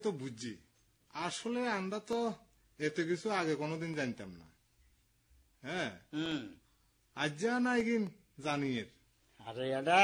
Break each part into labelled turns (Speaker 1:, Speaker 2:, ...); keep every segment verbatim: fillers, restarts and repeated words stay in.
Speaker 1: তো বুঝছি আসলে আমরা তো এত কিছু আগে কোনোদিন জানতাম না। হ্যাঁ
Speaker 2: হুম
Speaker 1: আজ যা না এগিন জানিয়ে
Speaker 2: আরে এটা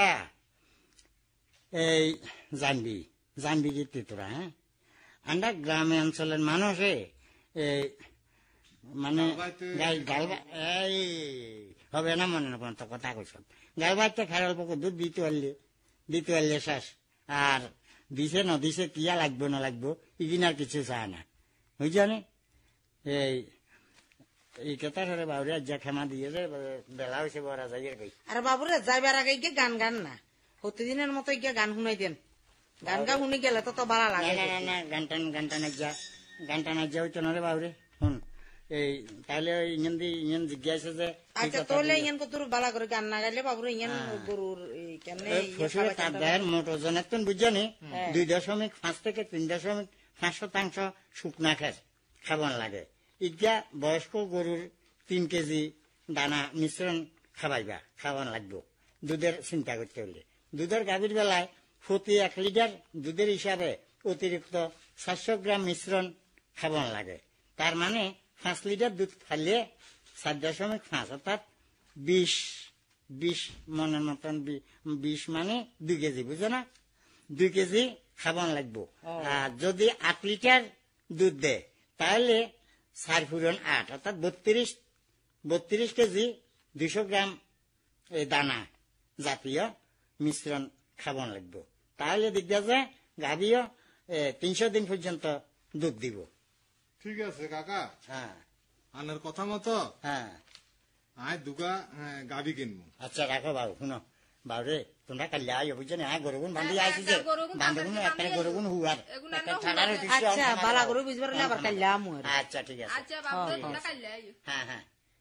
Speaker 2: এই জানবি জানবি কি তোরা? হ্যাঁ আমরা গ্রামে অঞ্চলের মানুষে এই মানে এই হবে না মনে না তো কথা কইস গাই বাচ্চা খাই অল্প দুধ দিতে পারলে দিতে পারলে শেষ। আর দিছে ন দিছে কিয়া লাগবো না লাগবো ইগিন আর কিছু চায় না বুঝছো নি? এই এই কথা সরে বাবুরে যা ক্ষমা দিয়ে বেলা হয়েছে বড়া যাই গাই।
Speaker 3: আর বাবুরে যাইবার আগে গিয়ে গান গান না প্রতিদিনের মতো গিয়ে গান শুনাই দেন। গান গা শুনি গেলে তো তো ভালো লাগে
Speaker 2: না না না গানটা গানটা না যা গানটা না যা হইতো না রে বাবুরে শুন এই তাহলে ইঞ্জন দি ইঞ্জন জিজ্ঞাসা যে
Speaker 3: আচ্ছা তোলে ইঞ্জন কত বালা করে গান না গাইলে বাবুরে ইঞ্জন গরুর কেমনে
Speaker 2: ফসলের তার দেহের মোট ওজনের তো বুঝছো নি দুই দশমিক পাঁচ থেকে তিন দশমিক পাঁচ শতাংশ শুকনা খের খাবার লাগে। ইটা বয়স্ক গরুর তিন কেজি দানা মিশ্রণ খাবাইবা খাওয়ান লাগবো দুধের চিন্তা করতে হলে। দুধের গাভীর বেলায় প্রতি এক লিটার দুধের হিসাবে অতিরিক্ত সাতশো গ্রাম মিশ্রণ খাবার লাগে। তার মানে পাঁচ লিটার দুধ খাইলে সাত দশমিক পাঁচ অর্থাৎ বিশ বিশ মনের মতন বিশ মানে দুই কেজি বুঝো না? দুই কেজি খাবার লাগবো। আর যদি আট লিটার দুধ দেয় তাহলে চার পূরণ আট অর্থাৎ বত্রিশ বত্রিশ কেজি দুইশো গ্রাম দানা জাতীয় মিশ্রণ খাবার লাগবো। তাহলে দেখা যায় গাভীও তিনশো দিন পর্যন্ত দুধ দিব।
Speaker 1: ঠিক আছে কাকা।
Speaker 2: হ্যাঁ
Speaker 1: আনার কথা মতো
Speaker 2: হ্যাঁ
Speaker 1: আয় দুগা গাভী কিনবো।
Speaker 2: আচ্ছা রাখো বাবু শুনো বাবুরে তোমরা কালি আয় বুঝছো না আয় গরুগুন বান্ধি আইছি যে বান্ধবুন একটা গরুগুন হুয়ার একটা ছাড়ার
Speaker 3: আচ্ছা বালা গরু বুঝবার আবার কাল্লা আমু।
Speaker 2: আচ্ছা ঠিক আছে।
Speaker 4: আচ্ছা বাবু তোমরা কাইলে আইও।
Speaker 2: হ্যাঁ হ্যাঁ